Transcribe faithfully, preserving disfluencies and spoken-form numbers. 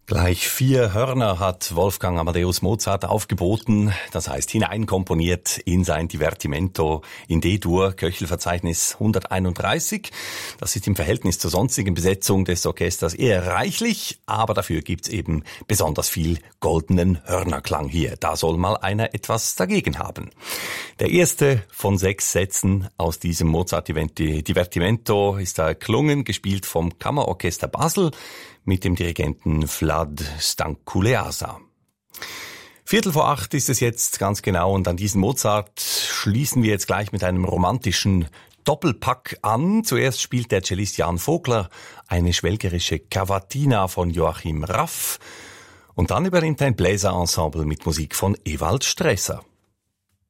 Gleich vier Hörner hat Wolfgang Amadeus Mozart aufgeboten, das heißt hineinkomponiert in sein Divertimento in D-Dur, Köchelverzeichnis hunderteinunddreißig. Das ist im Verhältnis zur sonstigen Besetzung des Orchesters eher reichlich, aber dafür gibt's eben besonders viel goldenen Hörnerklang hier. Da soll mal einer etwas dagegen haben. Der erste von sechs Sätzen aus diesem Mozart-Divertimento ist da erklungen, gespielt vom Kammerorchester Basel mit dem Dirigenten Vlad Stankuleasa. Viertel vor acht ist es jetzt ganz genau und an diesen Mozart schließen wir jetzt gleich mit einem romantischen Doppelpack an. Zuerst spielt der Cellist Jan Vogler eine schwelgerische Cavatina von Joachim Raff und dann übernimmt ein Bläserensemble mit Musik von Ewald Strässer.